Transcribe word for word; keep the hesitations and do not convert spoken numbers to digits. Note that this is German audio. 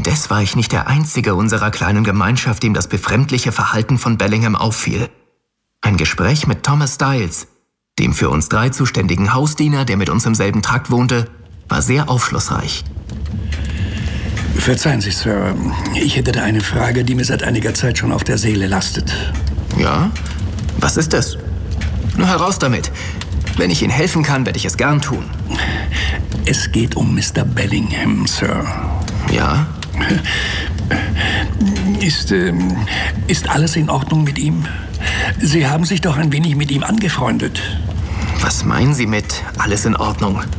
Indes war ich nicht der Einzige unserer kleinen Gemeinschaft, dem das befremdliche Verhalten von Bellingham auffiel. Ein Gespräch mit Thomas Styles, dem für uns drei zuständigen Hausdiener, der mit uns im selben Trakt wohnte, war sehr aufschlussreich. Verzeihen Sie, Sir. Ich hätte da eine Frage, die mir seit einiger Zeit schon auf der Seele lastet. Ja? Was ist es? Nur heraus damit. Wenn ich Ihnen helfen kann, werde ich es gern tun. Es geht um Mister Bellingham, Sir. Ja? Ist, ähm, ist alles in Ordnung mit ihm? Sie haben sich doch ein wenig mit ihm angefreundet. Was meinen Sie mit alles in Ordnung?